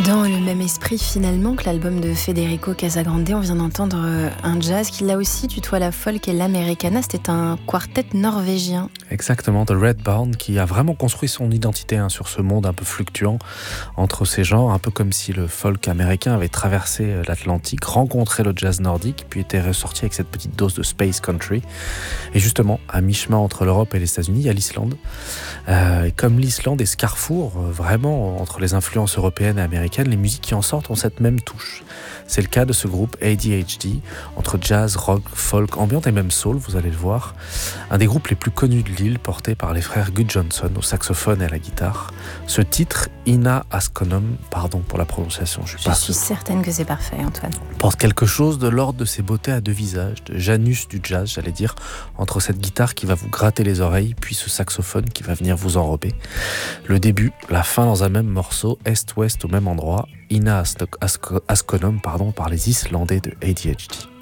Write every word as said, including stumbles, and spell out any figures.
Dans le même esprit finalement que l'album de Federico Casagrande, on vient d'entendre un jazz qui là aussi tutoie la folk et l'americana. C'était un quartet norvégien. Exactement, The Red Barn, qui a vraiment construit son identité hein, sur ce monde un peu fluctuant entre ces genres, un peu comme si le folk américain avait traversé l'Atlantique, rencontré le jazz nordique, puis était ressorti avec cette petite dose de space country. Et justement, à mi-chemin entre l'Europe et les États-Unis, il y a l'Islande. Euh, et comme l'Islande est ce carrefour, euh, vraiment, entre les influences européennes et américaines, les musiques qui en sortent ont cette même touche. C'est le cas de ce groupe A D H D, entre jazz, rock, folk, ambiante et même soul, vous allez le voir. Un des groupes les plus connus de l'île, porté par les frères Gudjonsson au saxophone et à la guitare. Ce titre, Ina Askonum, pardon pour la prononciation, je, je suis certaine que c'est parfait, Antoine. Porte quelque chose de l'ordre de ces beautés à deux visages, de Janus du jazz, j'allais dire, entre cette guitare qui va vous gratter les oreilles, puis ce saxophone qui va venir vous enrober. Le début, la fin dans un même morceau, est-ouest au même endroit, Ina Askonum, pardon, par les Islandais de A D H D.